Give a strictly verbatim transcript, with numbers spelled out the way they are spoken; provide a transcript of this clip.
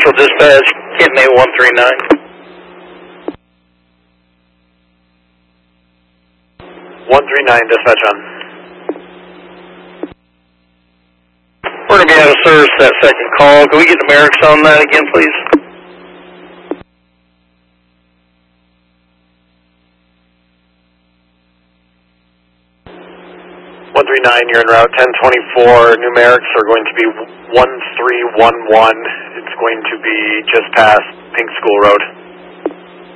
Central Dispatch, Kent eight one three nine. one three nine, dispatch on. We're going to be out of service that second call. Can we get numerics on that again, please? one three nine, you're en route ten twenty-four. Numerics are going to be one three one one. It's going to be just past Pink School Road.